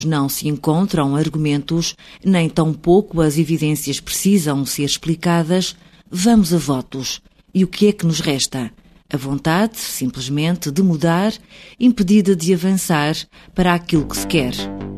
Não se encontram argumentos, nem tampouco as evidências precisam ser explicadas, vamos a votos. E o que é que nos resta? A vontade, simplesmente, de mudar, impedida de avançar para aquilo que se quer.